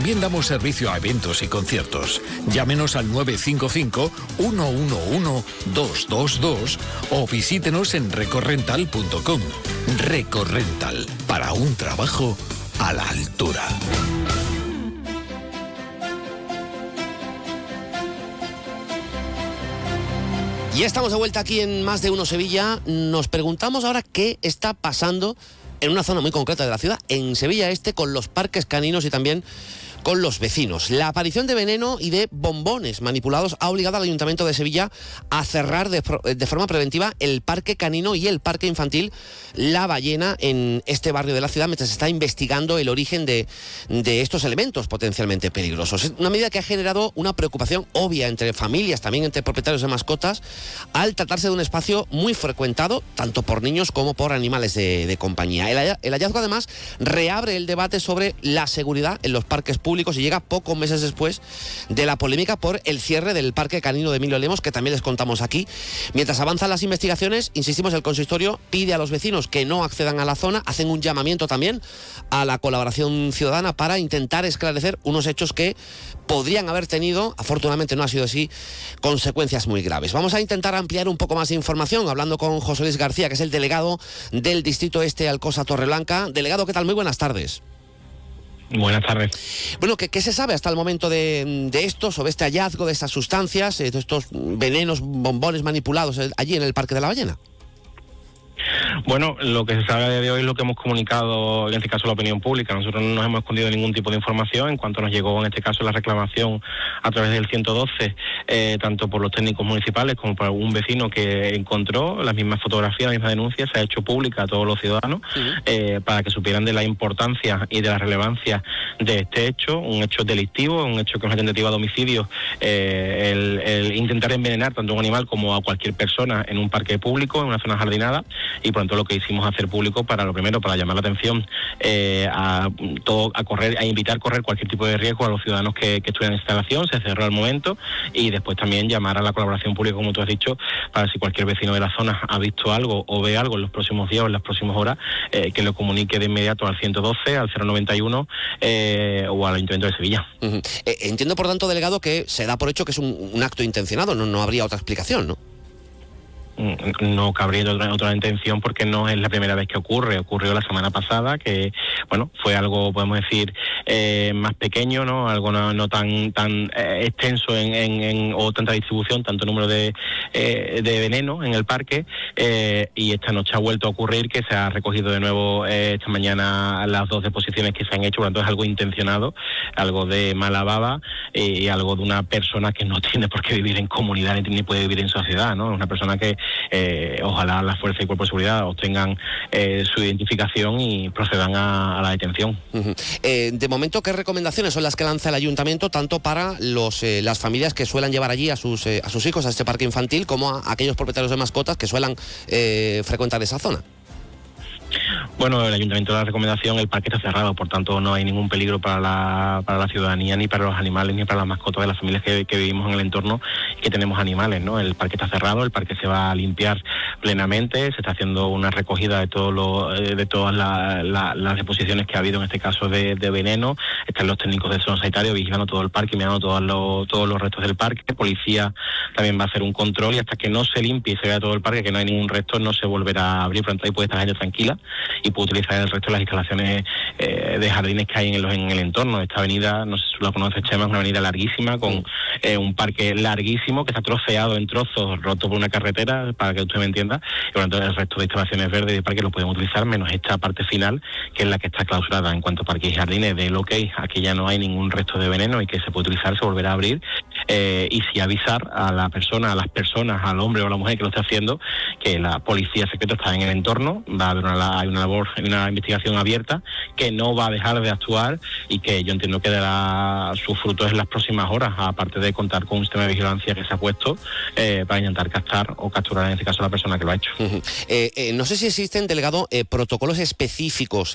También damos servicio a eventos y conciertos. Llámenos al 955-111-222 o visítenos en recorrental.com. Recorrental, para un trabajo a la altura. Ya estamos de vuelta aquí en Más de Uno Sevilla. Nos preguntamos ahora qué está pasando en una zona muy concreta de la ciudad, en Sevilla Este, con los parques caninos y también con los vecinos. La aparición de veneno y de bombones manipulados ha obligado al Ayuntamiento de Sevilla a cerrar de forma preventiva el parque canino y el parque infantil La Ballena en este barrio de la ciudad, mientras se está investigando el origen de estos elementos potencialmente peligrosos. Es una medida que ha generado una preocupación obvia entre familias, también entre propietarios de mascotas, al tratarse de un espacio muy frecuentado, tanto por niños como por animales de compañía. El hallazgo, además, reabre el debate sobre la seguridad en los parques públicos y llega pocos meses después de la polémica por el cierre del parque canino de Emilio Lemos, que también les contamos aquí. Mientras avanzan las investigaciones, insistimos, el consistorio pide a los vecinos que no accedan a la zona, hacen un llamamiento también a la colaboración ciudadana para intentar esclarecer unos hechos que podrían haber tenido, afortunadamente no ha sido así, consecuencias muy graves. Vamos a intentar ampliar un poco más de información hablando con José Luis García, que es el delegado del Distrito Este Alcosa Torreblanca. Delegado, ¿qué tal? Muy buenas tardes. Buenas tardes. Bueno, ¿qué se sabe hasta el momento de esto, sobre este hallazgo de estas sustancias, de estos venenos, bombones manipulados allí en el Parque de la Ballena? Bueno, lo que se sabe a día de hoy es lo que hemos comunicado, en este caso, a la opinión pública. Nosotros no nos hemos escondido ningún tipo de información. En cuanto nos llegó, en este caso, la reclamación a través del 112, tanto por los técnicos municipales como por un vecino que encontró las mismas fotografías, la misma denuncia, se ha hecho pública a todos los ciudadanos, para que supieran de la importancia y de la relevancia de este hecho, un hecho delictivo, un hecho que es una tentativa de homicidio, el intentar envenenar tanto a un animal como a cualquier persona en un parque público, en una zona jardinada. Y por tanto lo que hicimos hacer público para llamar la atención a invitar a correr cualquier tipo de riesgo a los ciudadanos que estuvieran en instalación. Se cerró al momento y después también llamar a la colaboración pública, como tú has dicho, para si cualquier vecino de la zona ha visto algo o ve algo en los próximos días o en las próximas horas, que lo comunique de inmediato al 112, al 091 o al Ayuntamiento de Sevilla. Entiendo, por tanto, delegado, que se da por hecho que es un acto intencionado, no habría otra explicación, ¿no? No cabría otra intención, porque no es la primera vez que ocurrió la semana pasada, que bueno, fue algo, podemos decir, más pequeño, no algo no tan extenso o tanta distribución, tanto número de veneno en el parque, y esta noche ha vuelto a ocurrir, que se ha recogido de nuevo esta mañana las 2 deposiciones que se han hecho. Por lo tanto, es algo intencionado, algo de mala baba, y algo de una persona que no tiene por qué vivir en comunidad ni puede vivir en sociedad, ¿no? Una persona que ojalá las fuerzas y cuerpos de seguridad obtengan su identificación y procedan a la detención. De momento, ¿qué recomendaciones son las que lanza el Ayuntamiento, tanto para las familias que suelen llevar allí a sus hijos a este parque infantil, como a aquellos propietarios de mascotas que suelan frecuentar esa zona? Bueno, el Ayuntamiento da la recomendación, el parque está cerrado, por tanto no hay ningún peligro para la ciudadanía, ni para los animales, ni para las mascotas de las familias que vivimos en el entorno y que tenemos animales, ¿no? El parque está cerrado, el parque se va a limpiar plenamente, se está haciendo una recogida de todas las deposiciones que ha habido, en este caso de veneno. Están los técnicos del zona sanitario vigilando todo el parque, mirando todos los restos del parque. Policía también va a hacer un control, y hasta que no se limpie y se vea todo el parque que no hay ningún resto, no se volverá a abrir. Por tanto, ahí puede estar la gente tranquila y puede utilizar el resto de las instalaciones de jardines que hay en el entorno. Esta avenida, no sé si la conoces, Chema, es una avenida larguísima, con un parque larguísimo que está troceado en trozos, roto por una carretera, para que usted me entienda, y por lo tanto el resto de instalaciones verdes del parque lo podemos utilizar, menos esta parte final, que es la que está clausurada. En cuanto a parques y jardines, de lo que hay, aquí ya no hay ningún resto de veneno y que se puede utilizar, se volverá a abrir, y sí avisar a las personas, al hombre o a la mujer que lo esté haciendo, que la policía secreta está en el entorno, va a haber una investigación abierta que no va a dejar de actuar, y que yo entiendo que dará sus frutos en las próximas horas, aparte de contar con un sistema de vigilancia que se ha puesto para intentar capturar en este caso a la persona que lo ha hecho. No sé si existen, delegado, protocolos específicos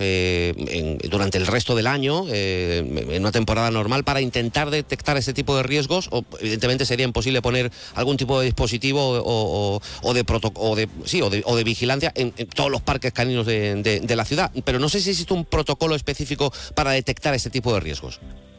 durante el resto del año, en una temporada normal, para intentar detectar este tipo de riesgos, o evidentemente sería imposible poner algún tipo de dispositivo o de vigilancia en todos los parques caninos de la ciudad, pero no sé si existe un protocolo específico para detectar este tipo de riesgos.